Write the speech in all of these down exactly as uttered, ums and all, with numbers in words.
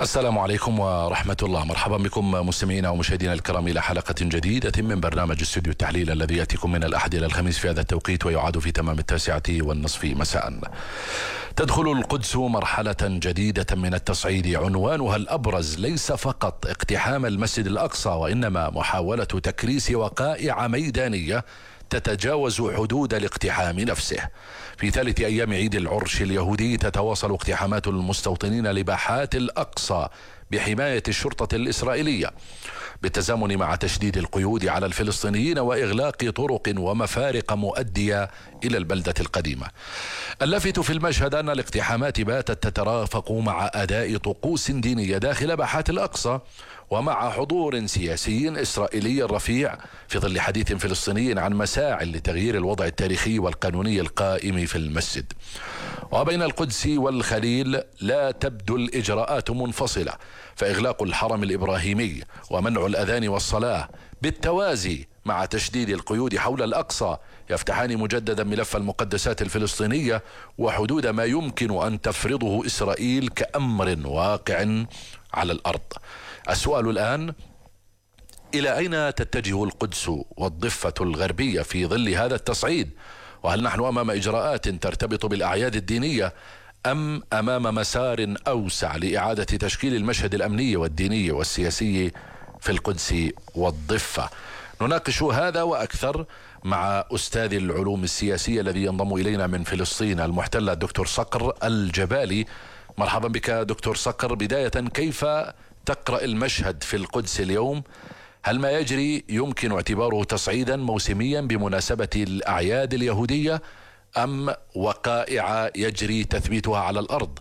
السلام عليكم ورحمة الله. مرحبا بكم مستمعينا ومشاهدينا الكرام إلى حلقة جديدة من برنامج استوديو التحليل الذي يأتيكم من الأحد إلى الخميس في هذا التوقيت ويعاد في تمام التاسعة والنصف مساء. تدخل القدس مرحلة جديدة من التصعيد عنوانها الأبرز ليس فقط اقتحام المسجد الأقصى، وإنما محاولة تكريس وقائع ميدانية تتجاوز حدود الاقتحام نفسه. في ثالث أيام عيد العرش اليهودي تتواصل اقتحامات المستوطنين لباحات الأقصى بحماية الشرطة الإسرائيلية، بالتزامن مع تشديد القيود على الفلسطينيين وإغلاق طرق ومفارق مؤدية إلى البلدة القديمة. اللافت في المشهد أن الاقتحامات باتت تترافق مع أداء طقوس دينية داخل باحات الأقصى، ومع حضور سياسي إسرائيلي رفيع في ظل حديث فلسطيني عن مساع لتغيير الوضع التاريخي والقانوني القائم في المسجد. وبين القدس والخليل لا تبدو الإجراءات منفصلة، فإغلاق الحرم الإبراهيمي ومنع الأذان والصلاة بالتوازي مع تشديد القيود حول الأقصى يفتحان مجددا ملف المقدسات الفلسطينية وحدود ما يمكن أن تفرضه إسرائيل كأمر واقع على الأرض. السؤال الآن: إلى أين تتجه القدس والضفة الغربية في ظل هذا التصعيد؟ وهل نحن أمام إجراءات ترتبط بالأعياد الدينية أم أمام مسار أوسع لإعادة تشكيل المشهد الأمني والديني والسياسي في القدس والضفة؟ نناقش هذا وأكثر مع أستاذ العلوم السياسية الذي ينضم إلينا من فلسطين المحتلة الدكتور صقر الجبالي. مرحبا بك دكتور صقر. بداية، كيف تقرأ المشهد في القدس اليوم؟ هل ما يجري يمكن اعتباره تصعيدا موسميا بمناسبة الأعياد اليهودية أم وقائع يجري تثبيتها على الأرض؟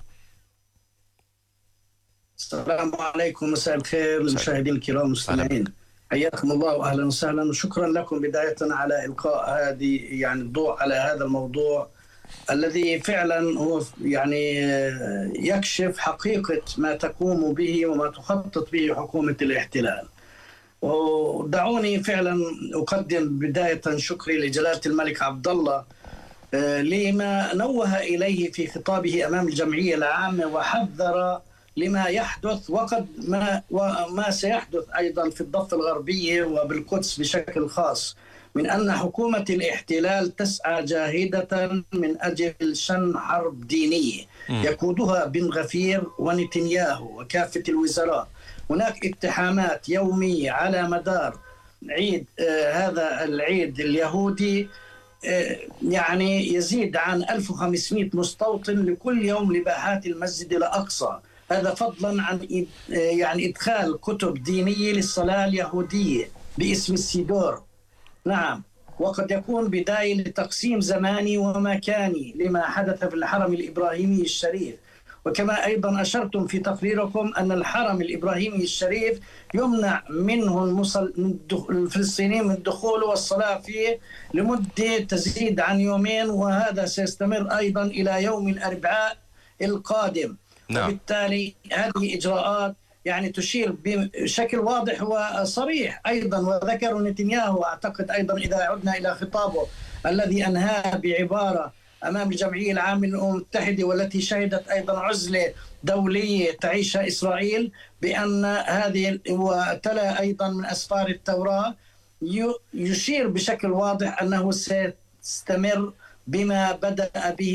السلام عليكم، مساء الخير للمشاهدين الكرام المستمعين، حياكم الله واهلا وسهلا، وشكرا لكم بداية على إلقاء هذه يعني الضوء على هذا الموضوع الذي فعلا هو يعني يكشف حقيقة ما تقوم به وما تخطط به حكومة الاحتلال. ودعوني فعلا أقدم بداية شكري لجلالة الملك عبد الله لما نوه إليه في خطابه أمام الجمعية العامة وحذر لما يحدث وقد ما وما سيحدث أيضا في الضفة الغربية وبالقدس بشكل خاص، من أن حكومة الاحتلال تسعى جاهدة من أجل شن حرب دينية يقودها بن غفير ونتنياهو وكافة الوزراء. هناك اقتحامات يومية على مدار عيد آه هذا العيد اليهودي، آه يعني يزيد عن ألف وخمسمئة مستوطن لكل يوم لباحات المسجد الأقصى، هذا فضلا عن آه يعني إدخال كتب دينية للصلاة اليهودية باسم السيدور. نعم، وقد يكون بداية لتقسيم زماني ومكاني لما حدث في الحرم الإبراهيمي الشريف. وكما أيضا أشرتم في تقريركم أن الحرم الإبراهيمي الشريف يمنع منه الفلسطينيين من الدخول والصلاة فيه لمدة تزيد عن يومين، وهذا سيستمر أيضا إلى يوم الأربعاء القادم. نعم. وبالتالي هذه إجراءات يعني تشير بشكل واضح وصريح أيضا. وذكر نتنياهو أعتقد أيضا إذا عدنا إلى خطابه الذي أنهاه بعبارة أمام الجمعية العامة للأمم المتحدة والتي شهدت أيضا عزلة دولية تعيشها إسرائيل، بأن هذه وتلا أيضا من أسفار التوراة يشير بشكل واضح أنه سيستمر بما بدأ به